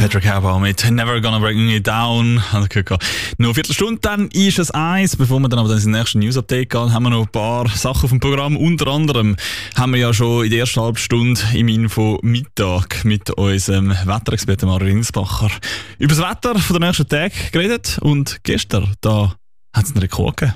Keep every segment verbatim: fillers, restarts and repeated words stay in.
Patrick Harbour mit Never Gonna Bring Me Down. Noch eine Viertelstunde, dann ist es eins. Bevor wir dann aber ins nächste News-Update gehen, haben wir noch ein paar Sachen vom Programm. Unter anderem haben wir ja schon in der ersten halben Stunde im Info-Mittag mit unserem Wetterexperten Mario Winsbacher über das Wetter von den nächsten Tagen geredet. Und gestern, da hat es einen Rekord gegeben.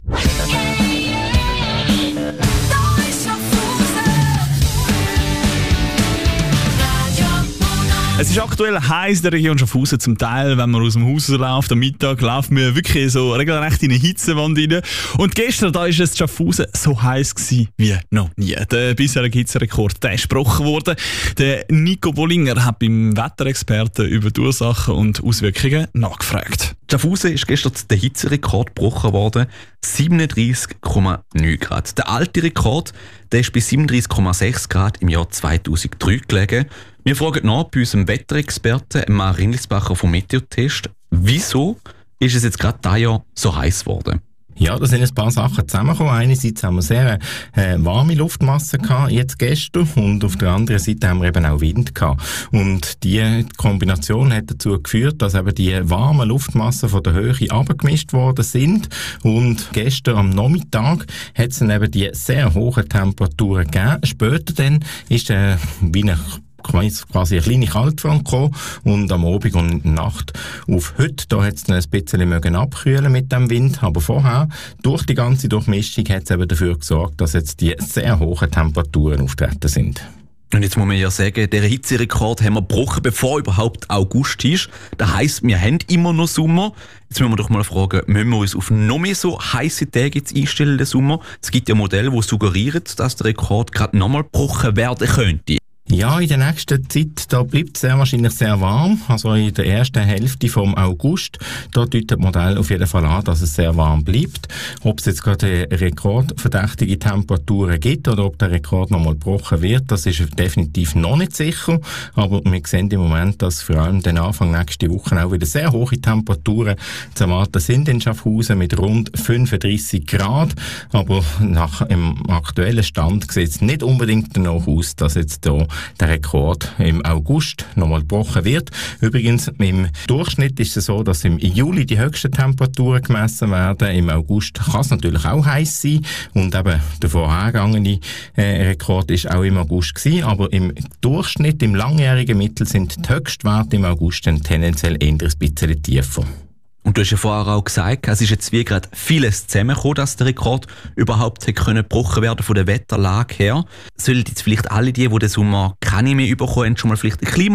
Es ist aktuell heiß in der Region Schaffhausen. Zum Teil, wenn man aus dem Haus läuft, am Mittag laufen wir wirklich so regelrecht in eine Hitzewand rein. Und gestern, da ist es in Schaffhausen so heiß gewesen wie noch nie. Der bisherige Hitzerekord, der ist gebrochen worden. Der Nico Bollinger hat beim Wetterexperten über die Ursachen und Auswirkungen nachgefragt. Schaffhausen ist gestern der Hitzerekord gebrochen worden. siebenunddreißig Komma neun Grad. Der alte Rekord, der ist bei siebenunddreißig Komma sechs Grad im Jahr zweitausenddrei gelegen. Wir fragen nach bei unserem Wetterexperten Mario Winsbacher vom Meteotest, wieso ist es jetzt gerade dieses Jahr so heiß geworden? Ja, da sind ein paar Sachen zusammengekommen. Einerseits haben wir sehr äh, warme Luftmasse gehabt, jetzt gestern, und auf der anderen Seite haben wir eben auch Wind gehabt. Und die Kombination hat dazu geführt, dass eben die warmen Luftmassen von der Höhe abgemischt worden sind. Und gestern am Nachmittag hat es dann eben die sehr hohen Temperaturen gegeben. Später dann ist äh, wie eine quasi eine kleine Kaltfront gekommen und am Abend und in der Nacht auf heute, da hat es dann ein bisschen mögen abkühlen mit dem Wind, aber vorher, durch die ganze Durchmischung, hat es eben dafür gesorgt, dass jetzt die sehr hohen Temperaturen auftreten sind. Und jetzt muss man ja sagen, der Hitzerekord haben wir gebrochen, bevor überhaupt August ist. Das heisst, wir haben immer noch Sommer. Jetzt müssen wir doch mal fragen, müssen wir uns auf noch mehr so heisse Tage jetzt einstellen, den Sommer? Es gibt ja Modelle, die suggerieren, dass der Rekord gerade nochmal gebrochen werden könnte. Ja, in der nächsten Zeit, da bleibt es sehr wahrscheinlich sehr warm. Also in der ersten Hälfte vom August, da deutet das Modell auf jeden Fall an, dass es sehr warm bleibt. Ob es jetzt gerade rekordverdächtige Temperaturen gibt oder ob der Rekord nochmal gebrochen wird, das ist definitiv noch nicht sicher. Aber wir sehen im Moment, dass vor allem den Anfang nächste Woche auch wieder sehr hohe Temperaturen zu erwarten sind in Schaffhausen mit rund fünfunddreißig Grad. Aber nach dem aktuellen Stand sieht es nicht unbedingt danach aus, dass jetzt hier der Rekord im August nochmal gebrochen wird. Übrigens, im Durchschnitt ist es so, dass im Juli die höchsten Temperaturen gemessen werden. Im August kann es natürlich auch heiß sein. Und eben der vorhergegangene äh, Rekord ist auch im August gewesen. Aber im Durchschnitt, im langjährigen Mittel, sind die Höchstwerte im August dann tendenziell eher ein bisschen tiefer. Und du hast ja vorher auch gesagt, es ist jetzt wie gerade vieles zusammengekommen, dass der Rekord überhaupt können gebrochen werden von der Wetterlage her. Sollen jetzt vielleicht alle die, die den Sommer keine mehr bekommen, schon mal vielleicht ein Klima